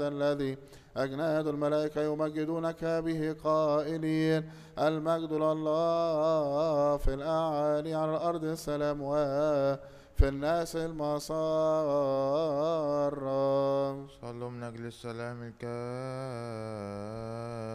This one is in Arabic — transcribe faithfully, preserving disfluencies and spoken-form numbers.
الذي أجناد الملائكة يمجدونك به قائلين المجد لله في الأعالي، على الأرض السلام وفي الناس المسار. صلوا من أجل السلام الكامل.